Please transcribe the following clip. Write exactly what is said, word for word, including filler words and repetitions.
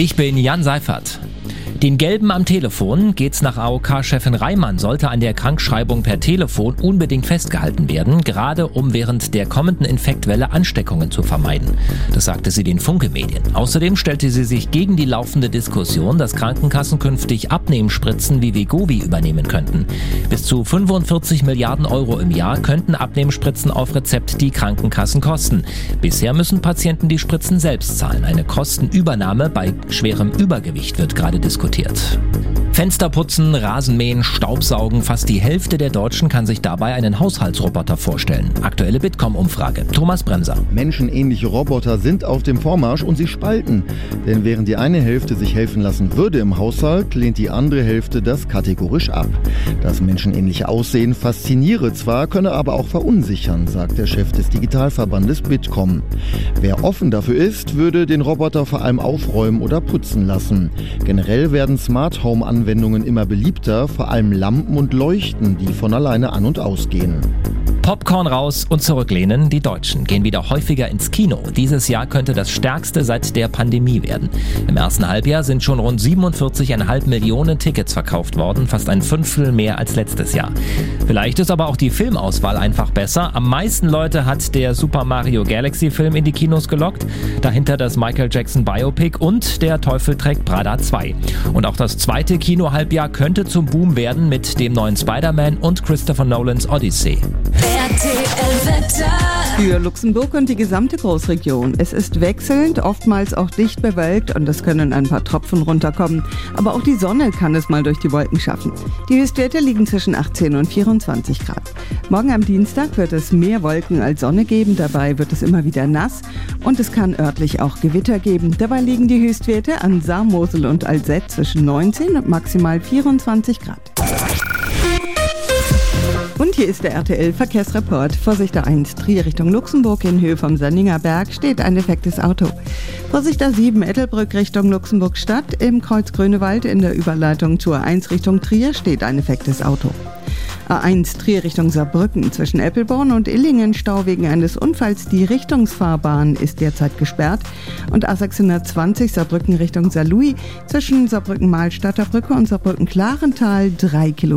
Ich bin Jan Seifert. Den Gelben am Telefon geht's nach A O K-Chefin Reimann, sollte an der Krankschreibung per Telefon unbedingt festgehalten werden, gerade um während der kommenden Infektwelle Ansteckungen zu vermeiden. Das sagte sie den Funke-Medien. Außerdem stellte sie sich gegen die laufende Diskussion, dass Krankenkassen künftig Abnehmspritzen wie Wegovy übernehmen könnten. Bis zu fünfundvierzig Milliarden Euro im Jahr könnten Abnehmspritzen auf Rezept die Krankenkassen kosten. Bisher müssen Patienten die Spritzen selbst zahlen. Eine Kostenübernahme bei schwerem Übergewicht wird gerade diskutiert. Fenster putzen, Rasenmähen, Staubsaugen. Fast die Hälfte der Deutschen kann sich dabei einen Haushaltsroboter vorstellen. Aktuelle Bitkom-Umfrage. Thomas Bremser. Menschenähnliche Roboter sind auf dem Vormarsch und sie spalten. Denn während die eine Hälfte sich helfen lassen würde im Haushalt, lehnt die andere Hälfte das kategorisch ab. Das menschenähnliche Aussehen fasziniere zwar, könne aber auch verunsichern, sagt der Chef des Digitalverbandes Bitkom. Wer offen dafür ist, würde den Roboter vor allem aufräumen oder putzen lassen. Generell werden Smart Home Anwendungen immer beliebter, vor allem Lampen und Leuchten, die von alleine an- und ausgehen. Popcorn raus und zurücklehnen. Die Deutschen gehen wieder häufiger ins Kino. Dieses Jahr könnte das stärkste seit der Pandemie werden. Im ersten Halbjahr sind schon rund siebenundvierzig Komma fünf Millionen Tickets verkauft worden, fast ein Fünftel mehr als letztes Jahr. Vielleicht ist aber auch die Filmauswahl einfach besser. Am meisten Leute hat der Super Mario Galaxy Film in die Kinos gelockt. Dahinter das Michael Jackson Biopic und Der Teufel trägt Prada zwei. Und auch das zweite Kinohalbjahr könnte zum Boom werden mit dem neuen Spider-Man und Christopher Nolans Odyssey. Für Luxemburg und die gesamte Großregion. Es ist wechselnd, oftmals auch dicht bewölkt und es können ein paar Tropfen runterkommen. Aber auch die Sonne kann es mal durch die Wolken schaffen. Die Höchstwerte liegen zwischen achtzehn und vierundzwanzig Grad. Morgen am Dienstag wird es mehr Wolken als Sonne geben. Dabei wird es immer wieder nass und es kann örtlich auch Gewitter geben. Dabei liegen die Höchstwerte an Saar, Mosel und Alzette zwischen neunzehn und maximal vierundzwanzig Grad. Und hier ist der R T L-Verkehrsreport. Vorsicht A eins, Trier Richtung Luxemburg in Höhe vom Sandinger Berg steht ein defektes Auto. Vorsicht A sieben, Ettelbrück Richtung Luxemburg-Stadt. Im Kreuz Grönewald in der Überleitung zur A eins Richtung Trier steht ein defektes Auto. A eins Trier Richtung Saarbrücken. Zwischen Eppelborn und Illingen Stau wegen eines Unfalls. Die Richtungsfahrbahn ist derzeit gesperrt. Und A sechshundertzwanzig Saarbrücken Richtung Saarlouis. Zwischen Saarbrücken-Mahlstadter Brücke und Saarbrücken-Klarental drei Kilometer.